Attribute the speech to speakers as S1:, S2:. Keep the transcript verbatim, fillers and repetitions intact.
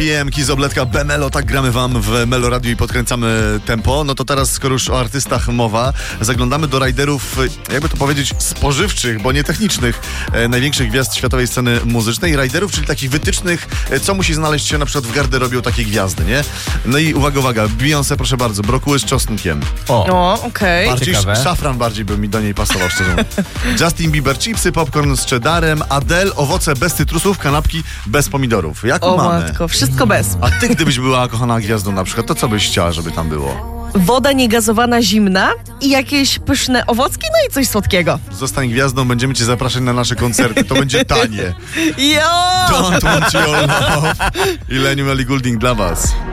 S1: Jemki z Obletka Bemelo, tak gramy wam w Melo Radio i podkręcamy tempo. No to teraz, skoro już o artystach mowa, zaglądamy do rajderów, jakby to powiedzieć, spożywczych, bo nie technicznych, e, największych gwiazd światowej sceny muzycznej. Rajderów, czyli takich wytycznych, e, co musi znaleźć się na przykład w garderobie u takiej gwiazdy, nie? No i uwaga, uwaga, Beyoncé, proszę bardzo, brokuły z czosnkiem.
S2: O,
S3: O, okej.
S1: Bardziej
S2: ciekawe.
S1: szafran bardziej by mi do niej pasował, szczerze mówiąc. Justin Bieber, chipsy, popcorn z cheddarem, Adele, owoce bez cytrusów, kanapki bez pomidorów. Jak
S3: O
S1: mamy?
S3: matko, wszystko bez.
S1: A ty, gdybyś była kochana gwiazdą na przykład, to co byś chciała, żeby tam było?
S3: Woda niegazowana zimna i jakieś pyszne owocki, no i coś słodkiego.
S1: Zostań gwiazdą, będziemy cię zapraszać na nasze koncerty. To będzie tanie.
S3: Jo!
S1: Don't want your love. I Leniu Ellie Goulding dla was.